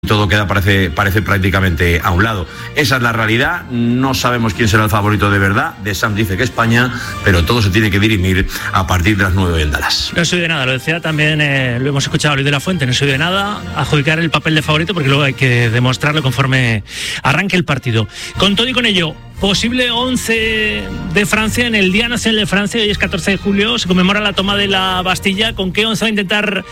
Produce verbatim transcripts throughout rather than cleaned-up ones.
todo queda, parece, parece prácticamente a un lado. Esa es la realidad, no sabemos quién será el favorito de verdad. Deschamps dice que España, pero todo se tiene que dirimir a partir de las nueve en Dallas. No soy de nada, lo decía también, eh, lo hemos escuchado a Luis de la Fuente, no soy de nada adjudicar el papel de favorito porque luego hay que demostrarlo conforme arranque el partido. Con todo y con ello, posible once de Francia en el Día Nacional de Francia, hoy es catorce de julio, se conmemora la toma de la Bastilla. ¿Con qué once va a intentar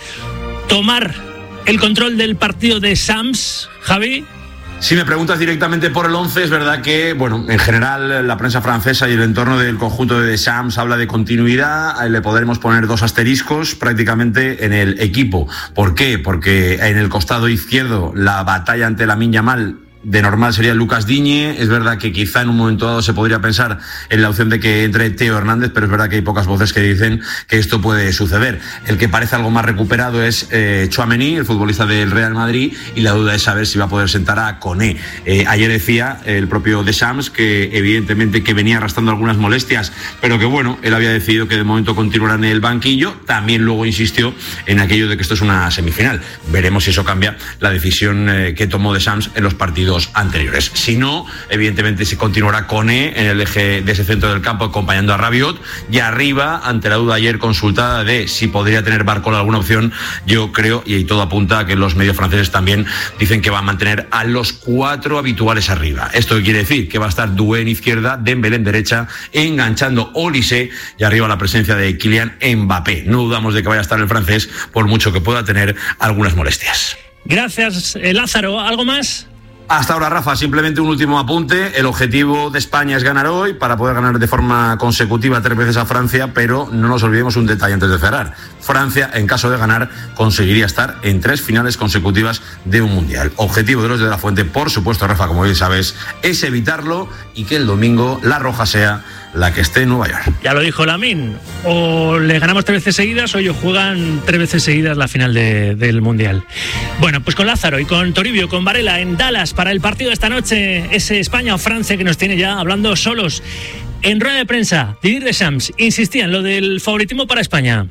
tomar el control del partido de Deschamps, Javi? Si me preguntas directamente por el once, es verdad que, bueno, en general la prensa francesa y el entorno del conjunto de Deschamps habla de continuidad. Le podremos poner dos asteriscos prácticamente en el equipo. ¿Por qué? Porque en el costado izquierdo la batalla ante Lamine Yamal de normal sería Lucas Digne. Es verdad que quizá en un momento dado se podría pensar en la opción de que entre Theo Hernández, pero es verdad que hay pocas voces que dicen que esto puede suceder. El que parece algo más recuperado es eh, Tchouaméni, el futbolista del Real Madrid, y la duda es saber si va a poder sentar a Koné. Eh, ayer decía el propio Deschamps que evidentemente que venía arrastrando algunas molestias, pero que bueno, él había decidido que de momento continuará en el banquillo. También luego insistió en aquello de que esto es una semifinal. Veremos si eso cambia la decisión eh, que tomó Deschamps en los partidos anteriores. Si no, evidentemente se continuará Koné en el eje de ese centro del campo acompañando a Rabiot, y arriba, ante la duda ayer consultada de si podría tener Barcola alguna opción, yo creo, y todo apunta a que los medios franceses también dicen que va a mantener a los cuatro habituales arriba. Esto quiere decir que va a estar Doué en izquierda, Dembélé en derecha, enganchando Olise, y arriba la presencia de Kylian Mbappé. No dudamos de que vaya a estar el francés, por mucho que pueda tener algunas molestias. Gracias, Lázaro. ¿Algo más? Hasta ahora, Rafa, simplemente un último apunte. El objetivo de España es ganar hoy para poder ganar de forma consecutiva tres veces a Francia, pero no nos olvidemos un detalle antes de cerrar. Francia, en caso de ganar, conseguiría estar en tres finales consecutivas de un Mundial. Objetivo de los de la Fuente, por supuesto, Rafa, como bien sabes, es evitarlo y que el domingo la roja sea la que esté en Nueva York. Ya lo dijo Lamine, o le ganamos tres veces seguidas o ellos juegan tres veces seguidas la final de, del Mundial. Bueno, pues con Lázaro y con Toribio, con Varela en Dallas para el partido de esta noche, ese España o Francia que nos tiene ya hablando solos. En rueda de prensa, Didier Deschamps insistía en lo del favoritismo para España.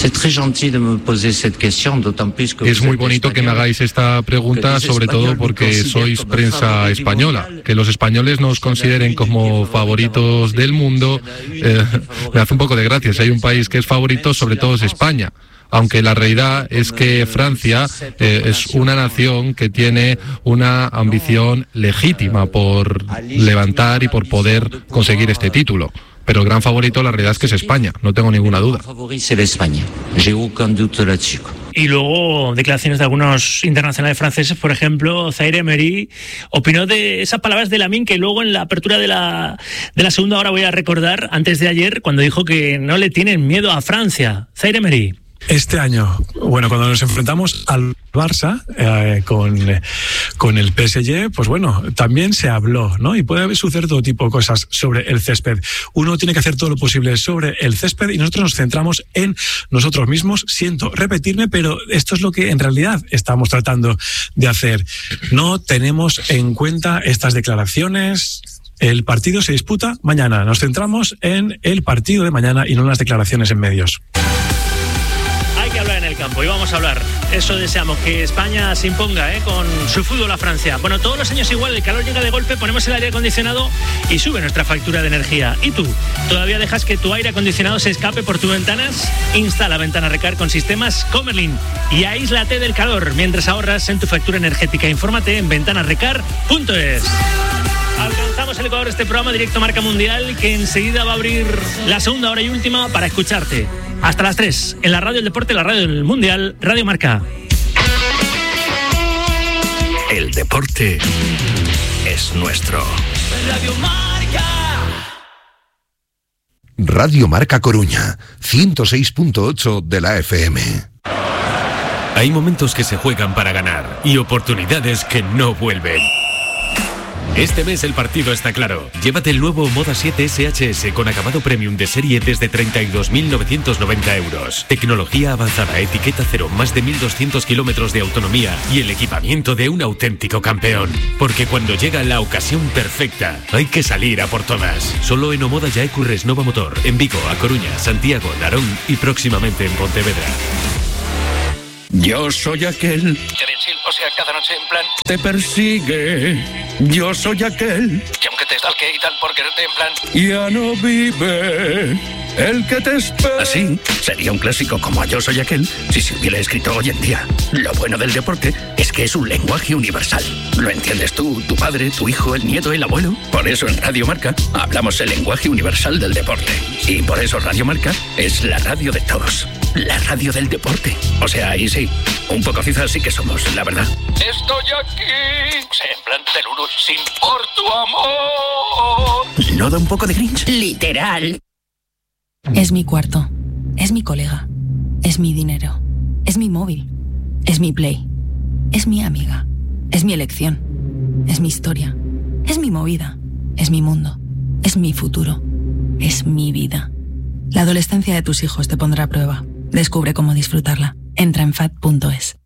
Es muy bonito que me hagáis esta pregunta, sobre todo porque sois prensa española. Que los españoles nos consideren como favoritos del mundo, eh, me hace un poco de gracia. Si hay un país que es favorito, sobre todo es España. Aunque la realidad es que Francia eh, es una nación que tiene una ambición legítima por levantar y por poder conseguir este título. Pero el gran favorito, la realidad es que es España, no tengo ninguna duda. Y luego declaraciones de algunos internacionales franceses, por ejemplo, Zaire Emery opinó de esas palabras de Lamine que luego en la apertura de la, de la segunda hora voy a recordar, antes de ayer, cuando dijo que no le tienen miedo a Francia. Zaire Emery. Este año, bueno, cuando nos enfrentamos al Barça eh, con, con el P S G, pues bueno, también se habló, ¿no? Y puede suceder todo tipo de cosas sobre el césped. Uno tiene que hacer todo lo posible sobre el césped y nosotros nos centramos en nosotros mismos. Siento repetirme, pero esto es lo que en realidad estamos tratando de hacer. No tenemos en cuenta estas declaraciones. El partido se disputa mañana. Nos centramos en el partido de mañana y no en las declaraciones en medios. Hablar en el campo y vamos a hablar, eso deseamos, que España se imponga ¿eh? con su fútbol a Francia. Bueno, todos los años igual, el calor llega de golpe, ponemos el aire acondicionado y sube nuestra factura de energía. ¿Y tú? ¿Todavía dejas que tu aire acondicionado se escape por tus ventanas? Instala Ventana Recar con sistemas Comerlin y aíslate del calor mientras ahorras en tu factura energética. Infórmate en ventana recar punto es. Alcanzamos el Ecuador, este programa Directo Marca Mundial, que enseguida va a abrir la segunda hora y última para escucharte. Hasta las tres, en la radio del deporte, la radio del Mundial, Radio Marca. El deporte es nuestro. Radio Marca. Radio Marca Coruña, ciento seis punto ocho de la F M. Hay momentos que se juegan para ganar y oportunidades que no vuelven. Este mes el partido está claro. Llévate el nuevo Moda siete S H S con acabado premium de serie desde treinta y dos mil novecientos noventa euros. Tecnología avanzada, etiqueta cero, más de mil doscientos kilómetros de autonomía y el equipamiento de un auténtico campeón. Porque cuando llega la ocasión perfecta, hay que salir a por todas. Solo en Omoda Yaecu Resnova Motor, en Vigo, A Coruña, Santiago, Narón y próximamente en Pontevedra. Yo soy aquel. O sea, cada noche en plan. Te persigue. Yo soy aquel. Que aunque te stalke y tal por quererte en plan. Ya no vive el que te espera. Así sería un clásico como Yo soy aquel si se hubiera escrito hoy en día. Lo bueno del deporte es que es un lenguaje universal. Lo entiendes tú, tu padre, tu hijo, el nieto, el abuelo. Por eso en Radio Marca hablamos el lenguaje universal del deporte. Y por eso Radio Marca es la radio de todos. La radio del deporte. O sea, ahí sí, un poco cizas sí que somos, la verdad. Estoy aquí. O sea, en plan teluro, sin por tu amor. ¿No da un poco de cringe? Literal. Es mi cuarto. Es mi colega. Es mi dinero. Es mi móvil. Es mi Play. Es mi amiga. Es mi elección. Es mi historia. Es mi movida. Es mi mundo. Es mi futuro. Es mi vida. La adolescencia de tus hijos te pondrá a prueba. Descubre cómo disfrutarla. Entra en fat punto es.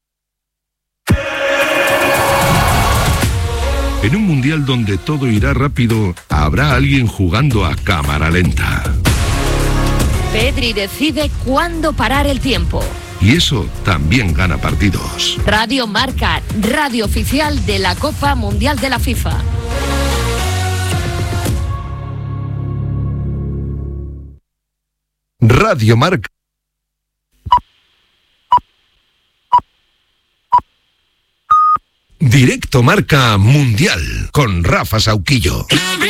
En un mundial donde todo irá rápido, habrá alguien jugando a cámara lenta. Pedri decide cuándo parar el tiempo. Y eso también gana partidos. Radio Marca, radio oficial de la Copa Mundial de la FIFA. Radio Marca. Directo Marca Mundial con Rafa Sauquillo.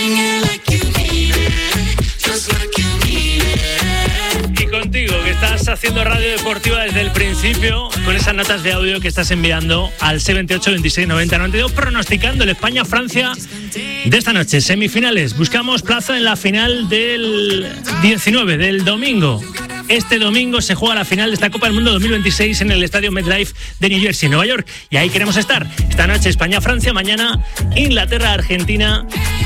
Y contigo, que estás haciendo radio deportiva desde el principio, con esas notas de audio que estás enviando al seis veintiocho, veintiséis, noventa, noventa y dos, pronosticando el España-Francia de esta noche. Semifinales. Buscamos plaza en la final del diecinueve, del domingo. Este domingo se juega la final de esta Copa del Mundo dos mil veintiséis en el estadio MetLife de New Jersey, Nueva York. Y ahí queremos estar. Esta noche España-Francia, mañana Inglaterra-Argentina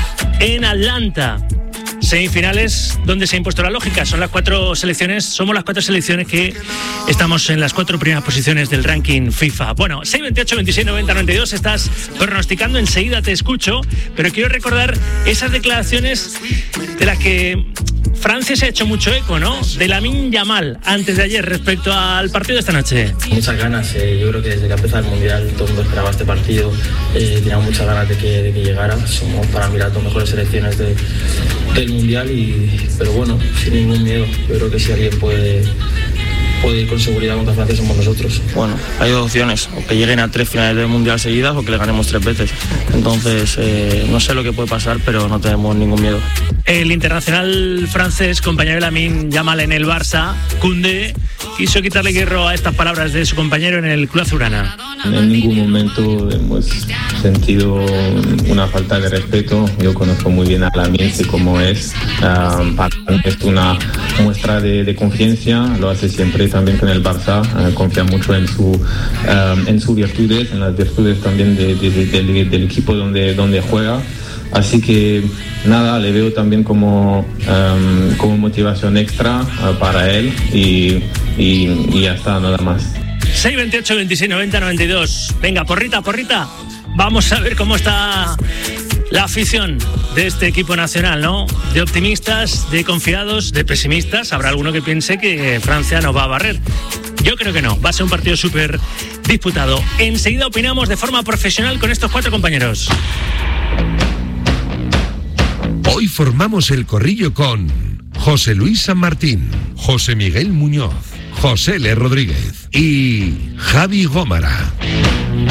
en Atlanta. Semifinales donde se ha impuesto la lógica. Son las cuatro selecciones, somos las cuatro selecciones que estamos en las cuatro primeras posiciones del ranking FIFA. Bueno, seis veintiocho, veintiséis, noventa, noventa y dos, estás pronosticando, enseguida te escucho, pero quiero recordar esas declaraciones de las que Francia se ha hecho mucho eco, ¿no? De Lamine Yamal antes de ayer respecto al partido de esta noche. Muchas ganas, eh, yo creo que desde que empezó el Mundial todo el mundo esperaba este partido, eh, teníamos muchas ganas de que, de que llegara. Somos para mí las dos mejores selecciones de, del Mundial, y, pero bueno, sin ningún miedo. Yo creo que si alguien puede, puede ir con seguridad contra Francia somos nosotros. Bueno, hay dos opciones, o que lleguen a tres finales del Mundial seguidas o que le ganemos tres veces. Entonces, eh, no sé lo que puede pasar, pero no tenemos ningún miedo. El internacional francés, compañero de Lamine Yamal en el Barça, Koundé, quiso quitarle hierro a estas palabras de su compañero en el Club Azulgrana. En ningún momento hemos sentido una falta de respeto. Yo conozco muy bien a Lamine, sé cómo es. Um, para mí es una muestra de, de confianza, lo hace siempre también con el Barça. Uh, confía mucho en su um, en sus virtudes, en las virtudes también de, de, de, de, del equipo donde, donde juega. Así que nada, le veo también como, um, como motivación extra uh, para él y, y, y ya está, nada más. seis veintiocho, veintiséis, noventa, noventa y dos. Venga, porrita, porrita. Vamos a ver cómo está la afición de este equipo nacional, ¿no? De optimistas, de confiados, de pesimistas. Habrá alguno que piense que Francia nos va a barrer. Yo creo que no. Va a ser un partido súper disputado. Enseguida opinamos de forma profesional con estos cuatro compañeros. Hoy formamos el corrillo con José Luis San Martín, José Miguel Muñoz, José L. Rodríguez y Javi Gómara.